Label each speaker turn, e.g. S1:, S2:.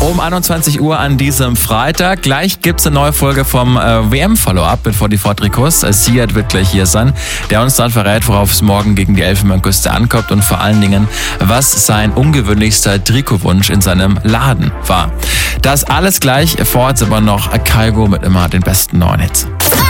S1: Um 21 Uhr an diesem Freitag. Gleich gibt's eine neue Folge vom WM-Follow-up mit 44 Trikots. Siad wird gleich hier sein, der uns dann verrät, worauf es morgen gegen die Elfenbeinküste ankommt und vor allen Dingen, was sein ungewöhnlichster Trikotwunsch in seinem Laden war. Das alles gleich, vor jetzt aber noch Kygo mit immer den besten neuen Hits.